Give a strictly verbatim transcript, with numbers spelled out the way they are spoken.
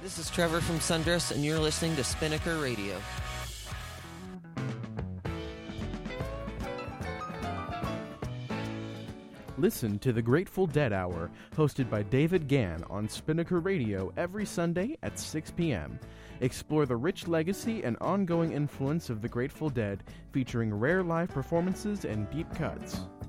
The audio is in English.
This is Trevor from Sundress, and you're listening to Spinnaker Radio. Listen to the Grateful Dead Hour, hosted by David Gann on Spinnaker Radio every Sunday at six p.m. Explore the rich legacy and ongoing influence of the Grateful Dead, featuring rare live performances and deep cuts.